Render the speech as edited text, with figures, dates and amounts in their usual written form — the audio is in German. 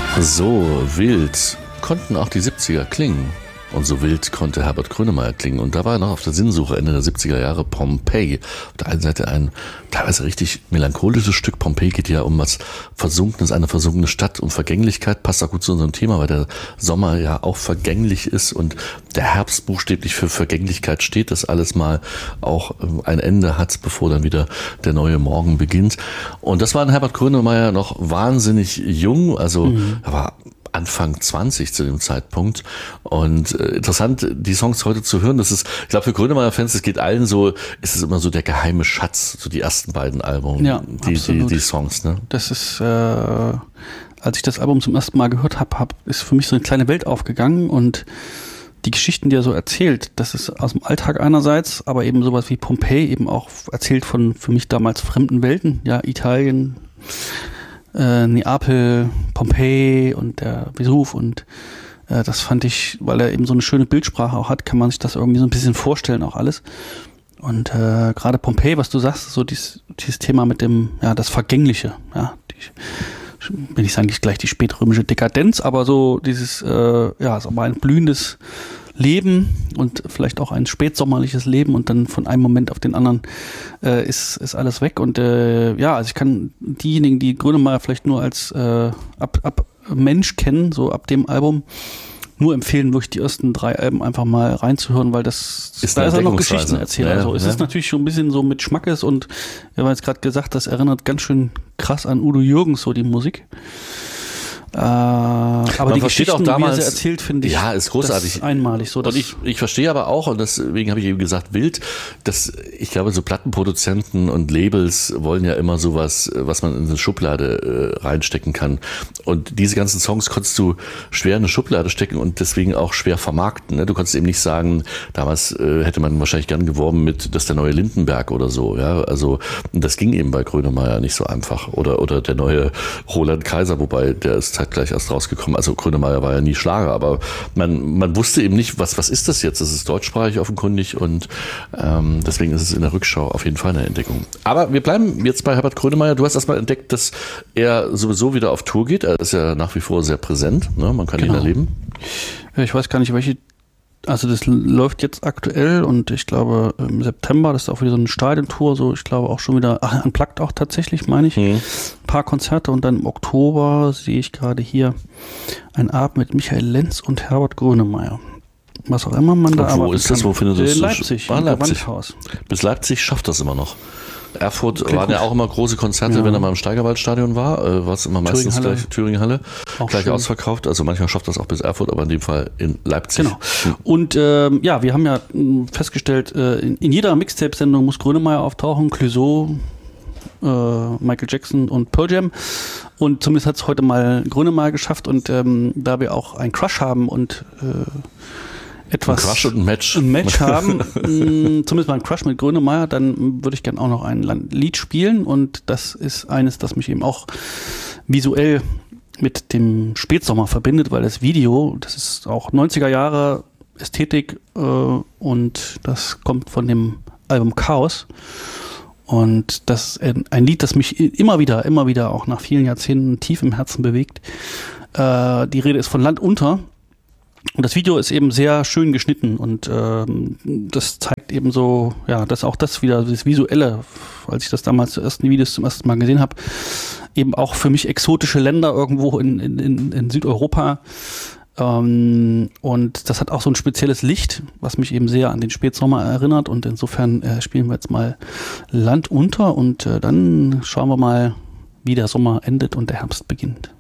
So wild konnten auch die 70er klingen. Und so wild konnte Herbert Grönemeyer klingen. Und da war er noch auf der Sinnsuche Ende der 70er Jahre Pompeii. Auf der einen Seite ein teilweise richtig melancholisches Stück. Pompeii geht ja um was Versunkenes, eine versunkene Stadt. Und Vergänglichkeit passt auch gut zu unserem Thema, weil der Sommer ja auch vergänglich ist und der Herbst buchstäblich für Vergänglichkeit steht, dass alles mal auch ein Ende hat, bevor dann wieder der neue Morgen beginnt. Und das war ein Herbert Grönemeyer noch wahnsinnig jung, also er war Anfang 20 zu dem Zeitpunkt. Und interessant, die Songs heute zu hören, das ist, ich glaube für Grönemeyer-Fans, es geht allen so, ist es immer so der geheime Schatz, so die ersten beiden Alben, ja, die Songs. Ne? Das ist, als ich das Album zum ersten Mal gehört habe, ist für mich so eine kleine Welt aufgegangen und die Geschichten, die er so erzählt, das ist aus dem Alltag einerseits, aber eben sowas wie Pompeii, eben auch erzählt von für mich damals fremden Welten, ja, Italien, Neapel, Pompeii und der Vesuv und das fand ich, weil er eben so eine schöne Bildsprache auch hat, kann man sich das irgendwie so ein bisschen vorstellen, auch alles. Und gerade Pompeii, was du sagst, so dieses Thema mit dem, ja, das Vergängliche, ja, will ich sagen, nicht gleich die spätrömische Dekadenz, aber so dieses, ja, ist aber ein blühendes Leben und vielleicht auch ein spätsommerliches Leben und dann von einem Moment auf den anderen ist alles weg und ja, also ich kann diejenigen, die Grönemeyer vielleicht nur als ab Mensch kennen, so ab dem Album, nur empfehlen, wirklich die ersten 3 Alben einfach mal reinzuhören, weil das da ist er noch Geschichten erzählt. Ja, also es ist natürlich schon ein bisschen so mit Schmackes und wir haben jetzt gerade gesagt, das erinnert ganz schön krass an Udo Jürgens, so die Musik. Aber man die Geschichten, auch damals, wie er sie erzählt, finde ich, ja, ist großartig. Das einmalig. So, und ich verstehe aber auch, und deswegen habe ich eben gesagt, wild, dass ich glaube, so Plattenproduzenten und Labels wollen ja immer sowas, was man in eine Schublade reinstecken kann. Und diese ganzen Songs konntest du schwer in eine Schublade stecken und deswegen auch schwer vermarkten. Ne? Du konntest eben nicht sagen, damals hätte man wahrscheinlich gern geworben mit, das ist der neue Lindenberg oder so. Ja, also das ging eben bei Grönemeyer nicht so einfach. Oder der neue Roland Kaiser, wobei der ist zeitgleich erst rausgekommen. Also Grönemeyer war ja nie Schlager, aber man wusste eben nicht, was ist das jetzt? Das ist deutschsprachig offenkundig und deswegen ist es in der Rückschau auf jeden Fall eine Entdeckung. Aber wir bleiben jetzt bei Herbert Grönemeyer. Du hast erstmal entdeckt, dass er sowieso wieder auf Tour geht. Er ist ja nach wie vor sehr präsent. Ne? Man kann ihn erleben. Ich weiß gar nicht, welche. Also das läuft jetzt aktuell und ich glaube im September, das ist auch wieder so eine Stadiontour, so ich glaube auch schon wieder, unplugged auch tatsächlich, meine ich, ein paar Konzerte und dann im Oktober sehe ich gerade hier einen Abend mit Michael Lenz und Herbert Grönemeyer. Was auch immer man da arbeitet. Wo ist das? Wo findet das? In Leipzig, im Gewandhaus. Bis Leipzig schafft das immer noch. Erfurt waren ja auch immer große Konzerte, wenn er mal im Steigerwaldstadion war, war es immer meistens gleich Thüringen-Halle, gleich schön ausverkauft. Also manchmal schafft das auch bis Erfurt, aber in dem Fall in Leipzig. Genau. Und ja, wir haben ja festgestellt, in jeder Mixtape-Sendung muss Grönemeyer auftauchen, Clouseau, Michael Jackson und Pearl Jam. Und zumindest hat es heute mal Grönemeyer geschafft. Und da wir auch einen Crush haben und etwas ein Crush und ein Match haben, zumindest mal ein Crush mit Grönemeyer, dann würde ich gerne auch noch ein Lied spielen und das ist eines, das mich eben auch visuell mit dem Spätsommer verbindet, weil das Video, das ist auch 90er Jahre Ästhetik und das kommt von dem Album Chaos und das ist ein Lied, das mich immer wieder auch nach vielen Jahrzehnten tief im Herzen bewegt. Die Rede ist von Land unter. Und das Video ist eben sehr schön geschnitten und das zeigt eben so, ja, dass auch das wieder, das Visuelle, als ich das damals die Videos zum ersten Mal gesehen habe, eben auch für mich exotische Länder irgendwo in Südeuropa. Und das hat auch so ein spezielles Licht, was mich eben sehr an den Spätsommer erinnert. Und insofern spielen wir jetzt mal Land unter und dann schauen wir mal, wie der Sommer endet und der Herbst beginnt.